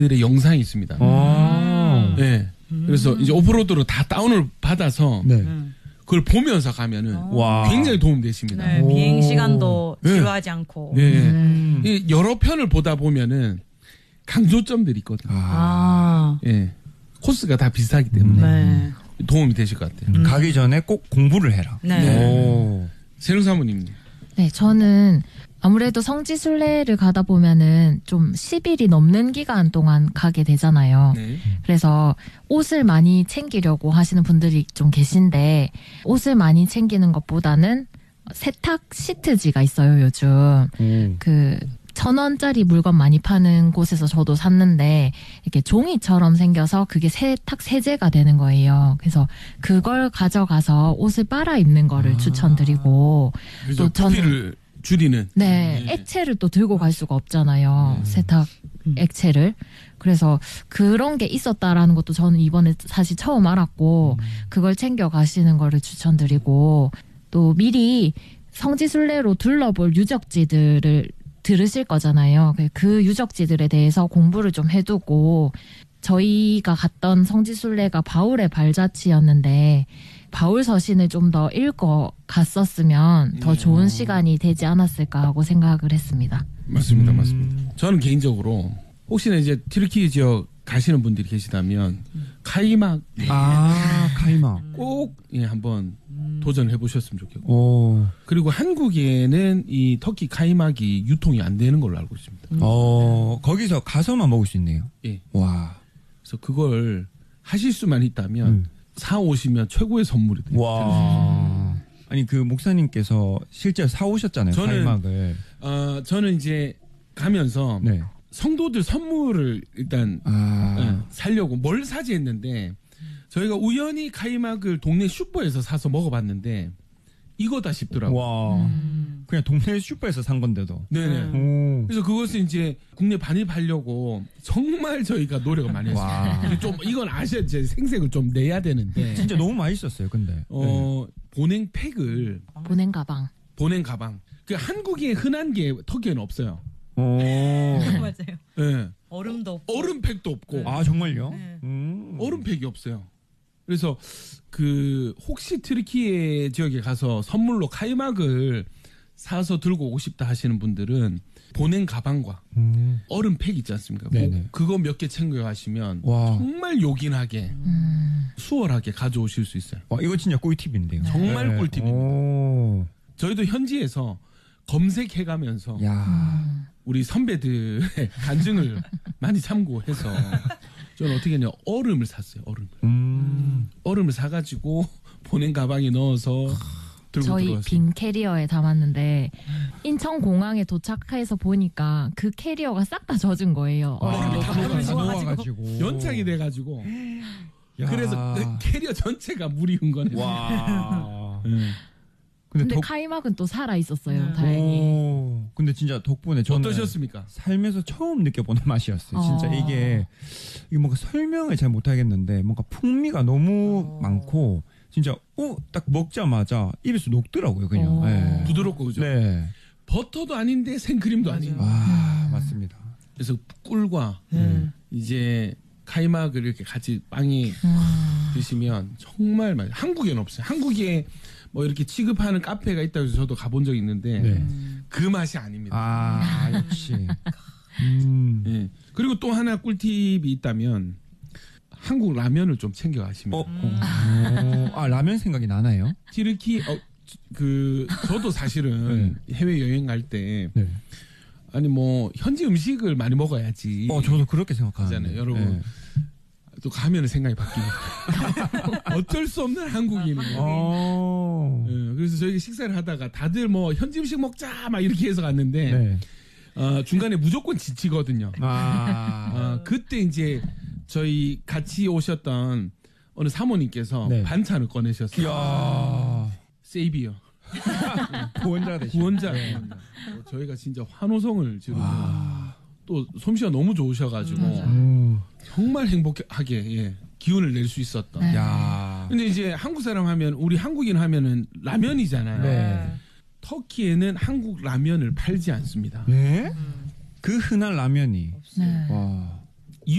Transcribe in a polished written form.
영상이 있습니다. 네. 그래서 이제 오프로드로 다 다운을 받아서 네. 그걸 보면서 가면은 굉장히 도움되십니다. 네, 비행 시간도 지루하지 않고. 네. 이 여러 편을 보다 보면은 강조점들이 있거든요. 예. 코스가 다 비슷하기 때문에 네. 도움이 되실 것 같아요. 가기 전에 꼭 공부를 해라. 네. 세룡 사모님. 네, 저는 아무래도 성지순례를 가다 보면은 좀 10일이 넘는 기간 동안 가게 되잖아요. 네. 그래서 옷을 많이 챙기려고 하시는 분들이 좀 계신데 옷을 많이 챙기는 것보다는 세탁 시트지가 있어요, 요즘. 1,000원짜리 물건 많이 파는 곳에서 저도 샀는데 이렇게 종이처럼 생겨서 그게 세탁 세제가 되는 거예요. 그래서 그걸 가져가서 옷을 빨아 입는 거를 추천드리고 또 부피를 줄이는. 네, 액체를 또 들고 갈 수가 없잖아요. 세탁 액체를. 그래서 그런 게 있었다라는 것도 저는 이번에 사실 처음 알았고 그걸 챙겨 가시는 거를 추천드리고 또 미리 성지순례로 둘러볼 유적지들을 들으실 거잖아요. 그 유적지들에 대해서 공부를 좀 해두고 저희가 갔던 성지순례가 바울의 발자취였는데 바울 서신을 좀 더 읽어 갔었으면 더 좋은 시간이 되지 않았을까 하고 생각을 했습니다. 맞습니다. 맞습니다. 저는 개인적으로 혹시나 이제 튀르키예 지역 가시는 분들이 계시다면 카이막 카이막 꼭 한번 도전을 해보셨으면 좋겠고 그리고 한국에는 이 터키 카이막이 유통이 안 되는 걸로 알고 있습니다. 거기서 가서만 먹을 수 있네요. 예. 와. 그래서 그걸 하실 수만 있다면 사 오시면 최고의 선물이 됩니다. 와. 아니 그 목사님께서 실제 사 오셨잖아요. 카이막을. 저는 이제 가면서 네. 성도들 선물을 일단 사려고 뭘 사지 했는데 저희가 우연히 카이막을 동네 슈퍼에서 사서 먹어봤는데 이거다 싶더라고요. 와. 그냥 동네 슈퍼에서 산 건데도. 네네. 그래서 그것을 이제 국내 반입하려고 정말 저희가 노력을 많이 했어요. 좀 이건 아셔야 제 생색을 좀 내야 되는데. 진짜 너무 맛있었어요. 근데. 보냉 팩을. 보냉 가방. 보냉 가방. 그 한국에 흔한 게 터키에는 없어요. 맞아요. 네. 얼음도 없고. 얼음팩도 없고. 아 정말요? 네. 얼음팩이 없어요. 그래서 그 혹시 튀르키예 지역에 가서 선물로 카이막을 사서 들고 오고 싶다 하시는 분들은 보냉 가방과 얼음팩 있지 않습니까? 그거 몇 개 챙겨가시면 정말 요긴하게 수월하게 가져오실 수 있어요. 와, 이거 진짜 꿀팁인데요. 정말 꿀팁입니다. 저희도 현지에서 검색해가면서 우리 선배들의 간증을 많이 참고해서 저는 어떻게 했냐 얼음을 샀어요. 얼음을 사가지고 보냉 가방에 넣어서 들고 저희 들어왔어요. 빈 캐리어에 담았는데 인천공항에 도착해서 보니까 그 캐리어가 싹 다 젖은 거예요. 다 녹아가지고 연착이 돼가지고 그래서 그 캐리어 전체가 물이 흥건해서. 와. 근데 카이막은 또 살아 있었어요. 다행히. 근데 진짜 덕분에 저는 어떠셨습니까? 살면서 처음 느껴보는 맛이었어요. 진짜 이게 뭔가 설명을 잘 못하겠는데 뭔가 풍미가 너무 많고 진짜 딱 먹자마자 입에서 녹더라고요. 그냥 네. 부드럽고 그죠? 네. 버터도 아닌데 생크림도 아닌. 맞습니다. 그래서 꿀과 이제 카이막을 이렇게 같이 빵에 드시면 정말 맛있어요. 한국에는 없어요. 한국에 뭐 이렇게 취급하는 카페가 있다고 해서 저도 가본 적이 있는데 그 맛이 아닙니다. 역시. 네. 그리고 또 하나 꿀팁이 있다면 한국 라면을 좀 챙겨 가시면. 라면 생각이 나나요? 튀르키 저도 사실은 해외 여행 갈 때 아니 뭐 현지 음식을 많이 먹어야지. 저도 그렇게 생각하잖아요, 여러분. 또 가면은 생각이 바뀌니까 어쩔 수 없는 한국인이에요. 그래서 저희가 식사를 하다가 다들 뭐 현지 음식 먹자 막 이렇게 해서 갔는데 중간에 무조건 지치거든요. 그때 이제 저희 같이 오셨던 어느 사모님께서 반찬을 꺼내셨어요. 세이비어. 구원자가 되시죠. 구원자. 저희가 진짜 환호성을 지르고 또 솜씨가 너무 좋으셔가지고 정말 행복하게 기운을 낼 수 있었던. 근데 이제 한국 사람 하면 우리 한국인 하면은 라면이잖아요. 터키에는 한국 라면을 팔지 않습니다. 그 흔한 라면이. 와.